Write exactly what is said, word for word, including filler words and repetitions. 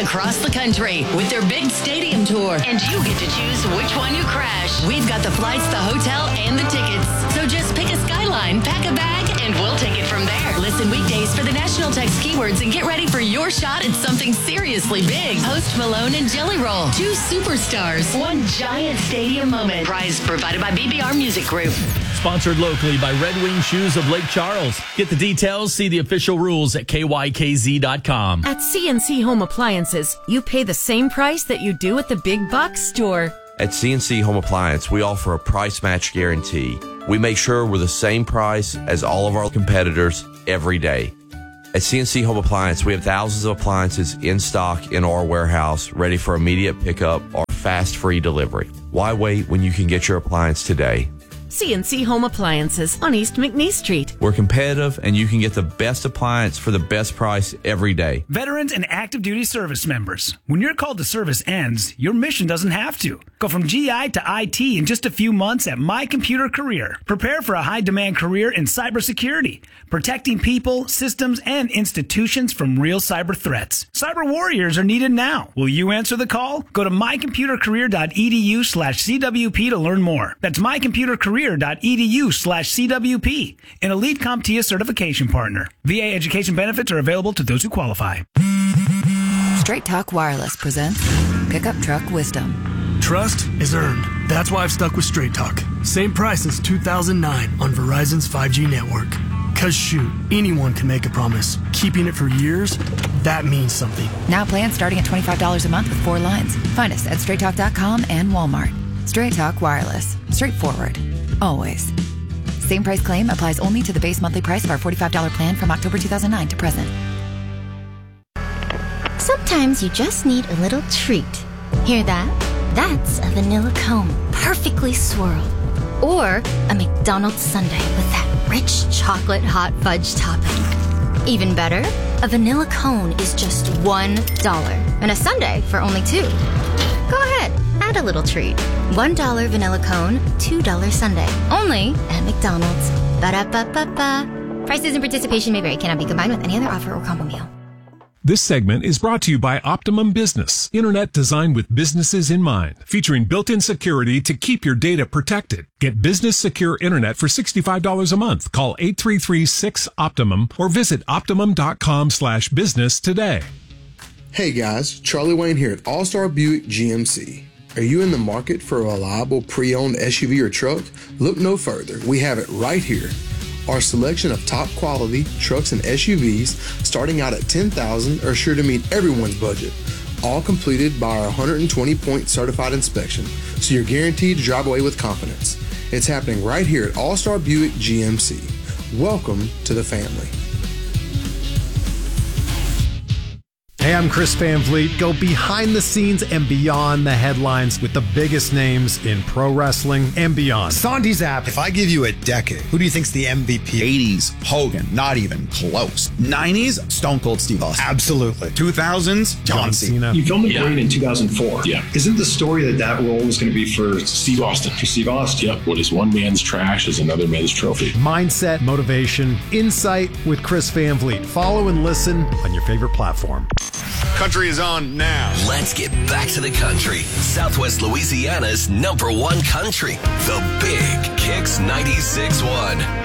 across the country with their big stadium tour. And you get to choose which one you crash. We've got the flights, the hotel, and the tickets. So just pick a Skyline, pack a bag, and we'll take it from there. Listen weekdays for the National Text keywords and get ready for your shot at something seriously big. Post Malone and Jelly Roll. Two superstars. One giant stadium moment. Prize provided by B B R Music Group. Sponsored locally by Red Wing Shoes of Lake Charles. Get the details, see the official rules at K Y K Z dot com. At C N C Home Appliances, you pay the same price that you do at the big box store. At C N C Home Appliance, we offer a price match guarantee. We make sure we're the same price as all of our competitors every day. At C N C Home Appliance, we have thousands of appliances in stock in our warehouse, ready for immediate pickup or fast free delivery. Why wait when you can get your appliance today? C N C Home Appliances on East McNeese Street. We're competitive, and you can get the best appliance for the best price every day. Veterans and active duty service members, when your call to service ends, your mission doesn't have to. Go from G I to I T in just a few months at My Computer Career. Prepare for a high-demand career in cybersecurity, protecting people, systems, and institutions from real cyber threats. Cyber warriors are needed now. Will you answer the call? Go to my computer career dot e d u slash c w p to learn more. That's my computer career dot e d u slash c w p, an Elite CompTIA certification partner. V A education benefits are available to those who qualify. Straight Talk Wireless presents Pickup Truck Wisdom. Trust is earned. That's why I've stuck with Straight Talk. Same price since two thousand nine on Verizon's five G network. Cause shoot, anyone can make a promise. Keeping it for years, that means something. Now plans starting at twenty-five dollars a month with four lines. Find us at straight talk dot com and Walmart. Straight Talk Wireless. Straightforward. Always. Same price claim applies only to the base monthly price of our forty-five dollars plan from October two thousand nine to present. Sometimes you just need a little treat. Hear that? That's a vanilla cone, perfectly swirled. Or a McDonald's sundae with that rich chocolate hot fudge topping. Even better, a vanilla cone is just one dollar, and a sundae for only two. Go ahead, add a little treat. one dollar vanilla cone, two dollars sundae. Only at McDonald's. Ba-da-ba-ba-ba. Prices and participation may vary. Cannot be combined with any other offer or combo meal. This segment is brought to you by Optimum Business, internet designed with businesses in mind, featuring built-in security to keep your data protected. Get business secure internet for sixty-five dollars a month. Call eight three three, six, OPTIMUM or visit optimum.com slash business today. Hey guys, Charlie Wayne here at All-Star Buick G M C. Are you in the market for a reliable pre-owned S U V or truck? Look no further. We have it right here. Our selection of top quality trucks and S U Vs starting out at ten thousand dollars are sure to meet everyone's budget. All completed by our one hundred twenty point certified inspection, so you're guaranteed to drive away with confidence. It's happening right here at All-Star Buick G M C. Welcome to the family. Hey, I'm Chris Van Vliet. Go behind the scenes and beyond the headlines with the biggest names in pro wrestling and beyond. Sandy Zapp, if I give you a decade, who do you think's the M V P? eighties, Hogan, not even close. nineties, Stone Cold Steve Austin. Absolutely. two thousands, John, John Cena. You filmed The Brain in two thousand four. Yeah. Isn't the story that that role was going to be for Steve Austin? For Steve Austin. Yep. What is one man's trash is another man's trophy. Mindset, motivation, insight with Chris Van Vliet. Follow and listen on your favorite platform. Country is on now. Let's get back to the country. Southwest Louisiana's number one country. The Big Kicks ninety-six point one.